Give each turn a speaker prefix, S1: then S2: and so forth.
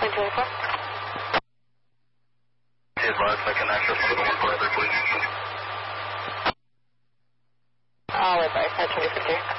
S1: 1024.
S2: Advise second access to the 1 please.
S1: All advice, 1023.